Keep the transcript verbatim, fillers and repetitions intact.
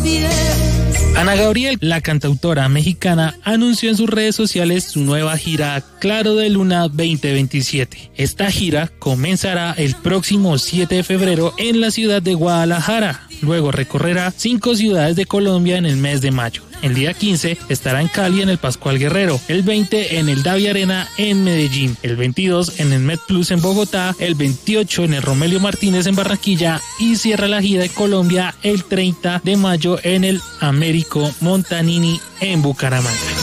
pies. Ana Gabriel, la cantautora mexicana, anunció en sus redes sociales su nueva gira Claro de Luna veinte veintisiete. Esta gira comenzará el próximo siete de febrero en la ciudad de Guadalajara. Luego recorrerá cinco ciudades de Colombia en el mes de mayo. El día quince estará en Cali en el Pascual Guerrero, el veinte en el Davi Arena en Medellín, el veintidós en el MedPlus en Bogotá, el veintiocho en el Romelio Martínez en Barranquilla y cierra la gira de Colombia el treinta de mayo en el Américo Montanini en Bucaramanga.